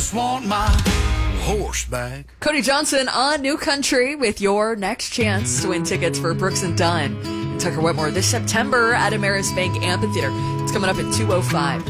just want my horse back. Cody Johnson on New Country with your next chance to win tickets for Brooks and Dunn and Tucker Whitmore this September at Ameris Bank Amphitheater. It's coming up at 2:05.